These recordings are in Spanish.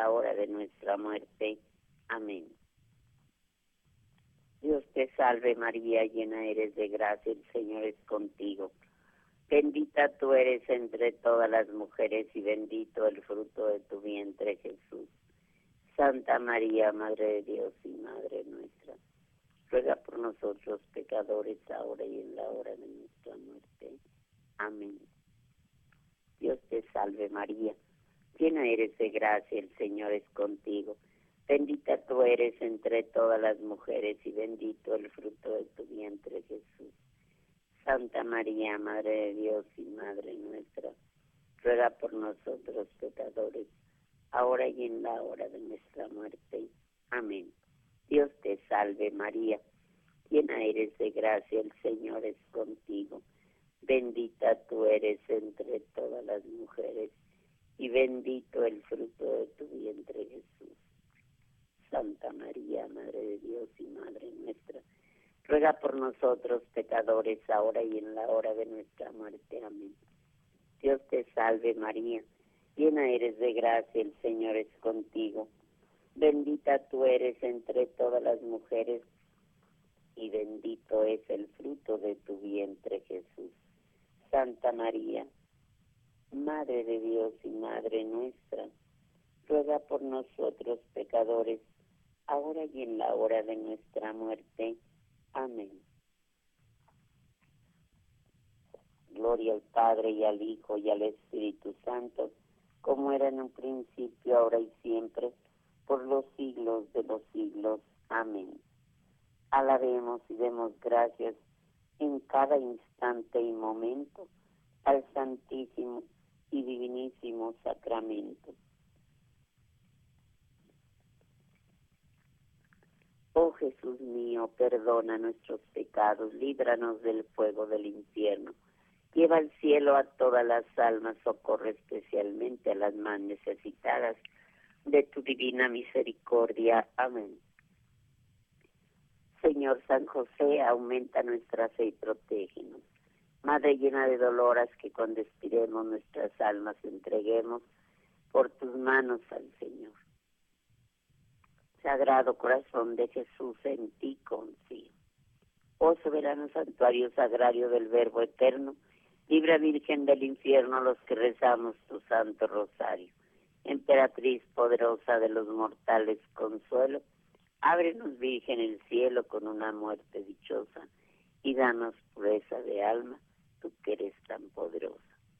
la hora de nuestra muerte. Amén. Dios te salve María, llena eres de gracia, el Señor es contigo. Bendita tú eres entre todas las mujeres y bendito el fruto de tu vientre, Jesús. Santa María, Madre de Dios y Madre nuestra, ruega por nosotros pecadores, ahora y en la hora de nuestra muerte. Amén. Dios te salve María, llena eres de gracia, el Señor es contigo. Bendita tú eres entre todas las mujeres y bendito el fruto de tu vientre, Jesús. Santa María, Madre de Dios y Madre nuestra, ruega por nosotros pecadores, ahora y en la hora de nuestra muerte. Amén. Dios te salve María, llena eres de gracia, el Señor es contigo. Bendita tú eres entre todas las mujeres y bendito el fruto de tu vientre, Jesús. Santa María, Madre de Dios y Madre nuestra, ruega por nosotros pecadores, ahora y en la hora de nuestra muerte. Amén. Dios te salve María, llena eres de gracia, el Señor es contigo. Bendita tú eres entre todas las mujeres y bendito es el fruto de tu vientre, Jesús. Santa María, Madre de Dios y Madre nuestra, ruega por nosotros pecadores, ahora y en la hora de nuestra muerte. Amén. Gloria al Padre y al Hijo y al Espíritu Santo, como era en un principio, ahora y siempre, por los siglos de los siglos. Amén. Alabemos y demos gracias en cada instante y momento al Santísimo y Divinísimo Sacramento. Oh Jesús mío, perdona nuestros pecados, líbranos del fuego del infierno. Lleva al cielo a todas las almas, socorre especialmente a las más necesitadas de tu divina misericordia. Amén. Señor San José, aumenta nuestra fe y protégenos. Madre llena de dolor, haz que cuando expiremos nuestras almas entreguemos por tus manos al Señor. Sagrado corazón de Jesús, en ti confío. Oh soberano santuario sagrario del Verbo eterno, libra Virgen del infierno a los que rezamos tu santo rosario. Emperatriz poderosa de los mortales, consuelo, ábrenos Virgen el cielo con una muerte dichosa y danos pureza de alma, tú que eres tan poderosa.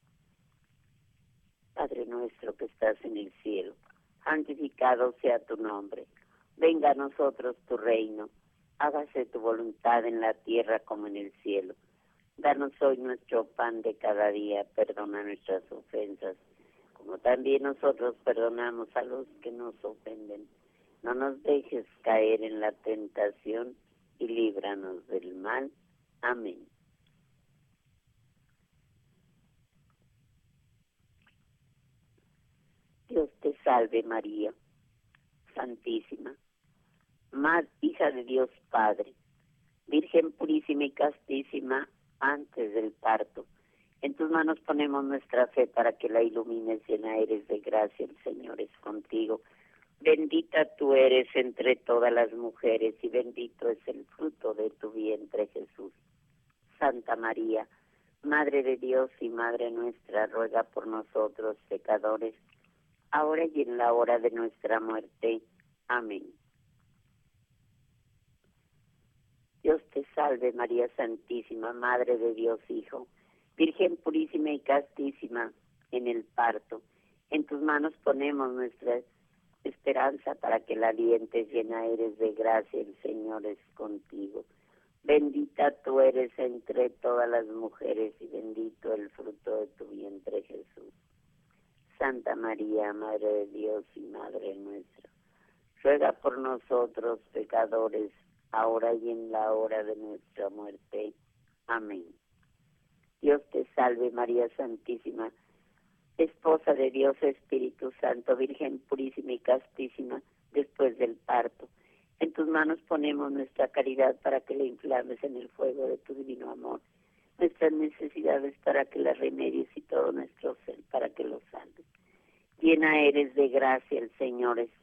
Padre nuestro que estás en el cielo, santificado sea tu nombre. Venga a nosotros tu reino, hágase tu voluntad en la tierra como en el cielo. Danos hoy nuestro pan de cada día, perdona nuestras ofensas, como también nosotros perdonamos a los que nos ofenden. No nos dejes caer en la tentación y líbranos del mal. Amén. Dios te salve María, Santísima, hija de Dios Padre, Virgen purísima y castísima antes del parto. En tus manos ponemos nuestra fe para que la ilumines, llena eres de gracia, el Señor es contigo. Bendita tú eres entre todas las mujeres y bendito es el fruto de tu vientre, Jesús. Santa María, Madre de Dios y Madre nuestra, ruega por nosotros pecadores, ahora y en la hora de nuestra muerte. Amén. Dios te salve María Santísima, Madre de Dios Hijo, Virgen purísima y castísima en el parto. En tus manos ponemos nuestra esperanza para que la alientes, llena eres de gracia, el Señor es contigo. Bendita tú eres entre todas las mujeres y bendito el fruto de tu vientre, Jesús. Santa María, Madre de Dios y Madre nuestra, ruega por nosotros pecadores, ahora y en la hora de nuestra muerte. Amén. Dios te salve María Santísima, Esposa de Dios Espíritu Santo, Virgen purísima y castísima después del parto. En tus manos ponemos nuestra caridad para que la inflames en el fuego de tu divino amor, nuestras necesidades para que las remedies y todo nuestro ser para que lo salves. Llena eres de gracia, el Señor es